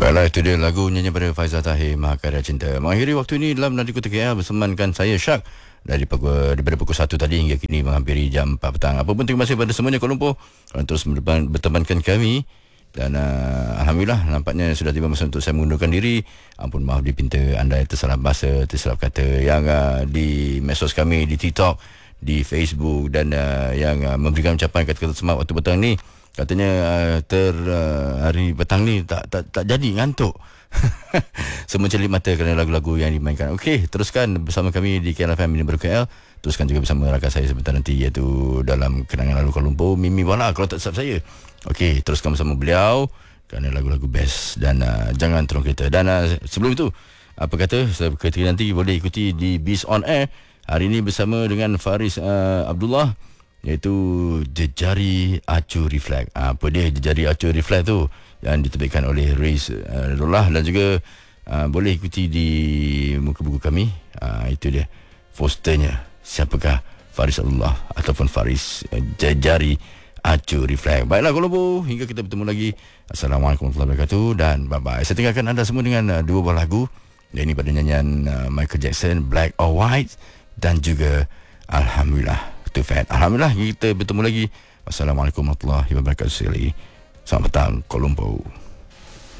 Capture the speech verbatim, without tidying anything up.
Baiklah, itu dia lagu nyanyi pada Faizal Tahir, Mahakarya Cinta. Mengakhiri waktu ini dalam Nadi Kota K L bersemankan saya Syak dari pukul, daripada pukul satu tadi hingga kini menghampiri jam empat petang. Apa pun terima kasih kepada semuanya Kuala Lumpur kerana terus berteman, bertemankan kami. Dan uh, Alhamdulillah nampaknya sudah tiba masa untuk saya mengundurkan diri. Ampun maaf dipinta anda yang tersalah bahasa, tersalah kata yang uh, di medsos kami, di TikTok, di Facebook dan uh, yang uh, memberikan ucapan kata-kata semangat waktu petang ni. Katanya uh, ter uh, hari petang ni tak tak tak jadi ngantuk. Semua celik mata kerana lagu-lagu yang dimainkan. Okey, teruskan bersama kami di K L F M ini baru K L. Teruskan juga bersama rakan saya sebentar nanti, iaitu dalam kenangan lalu Kuala Lumpur, Mimi Wala kalau tak silap saya. Okey, teruskan bersama beliau kerana lagu-lagu best dan uh, jangan turun kereta. Dan uh, sebelum itu, apa kata, ketika nanti boleh ikuti di Beast on Air hari ini bersama dengan Faris uh, Abdullah, iaitu Jejari Acu Reflect. Ha, apa dia Jejari Acu Reflect tu yang diterbitkan oleh Riz uh, Rolah, dan juga uh, boleh ikuti di muka buku kami. Uh, itu dia posternya, siapakah Faris Abdullah ataupun Faris uh, Jejari Acu Reflect. Baiklah Kuala Lumpur, hingga kita bertemu lagi. Assalamualaikum warahmatullahi wabarakatuh dan bye bye. Saya tinggalkan anda semua dengan uh, dua buah lagu, yang ini pada nyanyian uh, Michael Jackson, Black or White, dan juga Alhamdulillah. Alhamdulillah kita bertemu lagi. Wassalamualaikum warahmatullahi wabarakatuh. Selamat petang Kuala Lumpur.